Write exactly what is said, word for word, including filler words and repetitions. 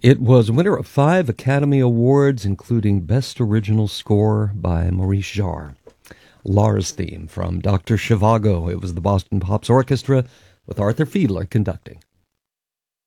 It was winner of five Academy Awards, including Best Original Score by Maurice Jarre. Lars theme from Doctor Zhivago. It was the Boston Pops Orchestra with Arthur Fiedler conducting.